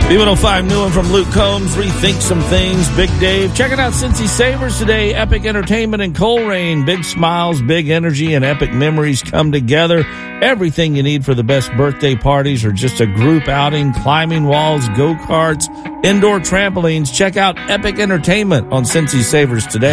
B105 new one from Luke Combs, Rethink Some Things, Big Dave. Checking out Cincy Savers today, Epic Entertainment in Coleraine. Big smiles, big energy, and epic memories come together. Everything you need for the best birthday parties or just a group outing, climbing walls, go-karts, indoor trampolines. Check out Epic Entertainment on Cincy Savers today.